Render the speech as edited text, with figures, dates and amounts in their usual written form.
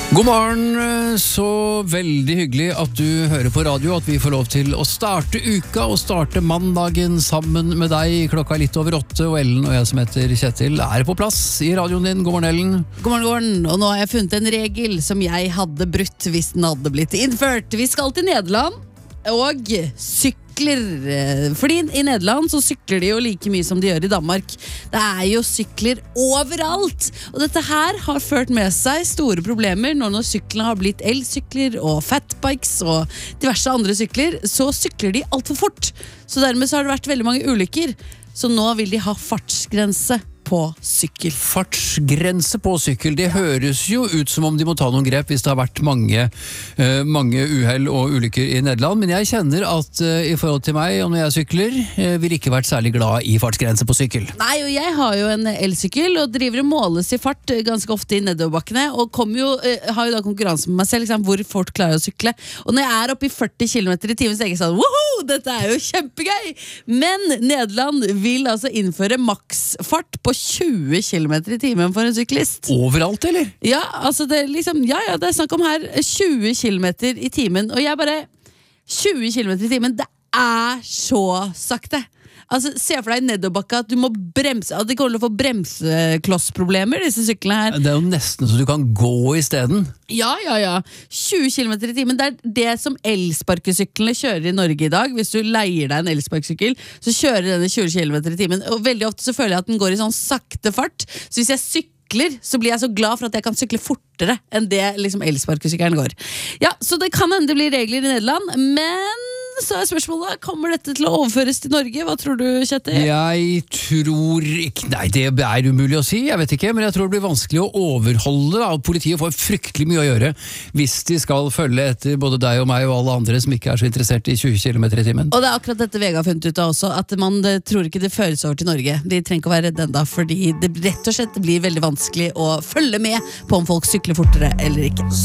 God morgen, så veldig hyggelig at du hører på radio, at vi får lov til å starte uka og starte mandagen sammen med deg. Klokka er litt over 8, og Ellen og jeg som heter Kjetil er på plass i radioen din. God morgen, Ellen. God morgen, god morgen. Og nå har jeg funnet en regel som jeg hadde brutt hvis den hadde blitt innført. Vi skal til Nederland og sykler. Fordi i Nederland så sykler de jo like mye som de gjør i Danmark. Det er jo sykler overalt. Og dette her har ført med seg store problemer når syklene har blitt elsykler og fatbikes og diverse andre sykler. Så sykler de alt for fort. Så dermed så har det vært veldig mange ulykker. Så nå vil de ha fartsgrense på sykkel. Fartsgrense på sykkel, det høres jo ut som om de må ta noen grep hvis det har vært mange uhell og ulykker i Nederland, men jeg kjenner at i forhold til meg, og når jeg sykler, vil ikke vært særlig glad i fartsgrense på sykkel. Nei, og jeg har jo en elsykkel og driver og måles i fart ganske ofte i nedoverbakkene, og har jo da konkurranse med meg selv, liksom, hvor fort klarer jeg å sykle. Og når jeg er oppe i 40 km i timen, så er jeg sånn, woho, dette er jo kjempegøy! Men Nederland vil altså innføre maksfart på 20 km i timen for en syklist. Overalt, eller? Ja, altså det er liksom, det er snakk om her 20 km i timen, og jeg bare 20 km i timen, det er så sakte. Altså, se for deg nedoverbakka at du må bremse, at de kommer til å få bremseklossproblemer, disse syklene her. Det er jo nesten så du kan gå i stedet. Ja. 20 km i timen, det er det som elsparkesyklene kjører i Norge i dag. Hvis du leier deg en elsparkesykkel, så kjører denne 20 km i timen. Og veldig ofte så føler jeg at den går i sånn sakte fart. Så hvis jeg sykler, så blir jeg så glad for at jeg kan sykle fortere enn det liksom elsparkesykkelen går. Ja, så det kan hende det blir regler i Nederland, men så er spørsmålet, kommer dette til å overføres til Norge? Hva tror du, Kjetil? Jeg tror ikke, nei, det er umulig å si, jeg vet ikke, men jeg tror det blir vanskelig å overholde, da. Politiet får fryktelig mye å gjøre hvis de skal følge etter både deg og meg og alle andre som ikke er så interessert i 20 km i timen. Og det er akkurat dette VG har funnet ut av også, at man tror ikke det føres over til Norge. De trenger ikke å være redde enda, fordi det rett og slett blir veldig vanskelig å følge med på om folk sykler fortere eller ikke.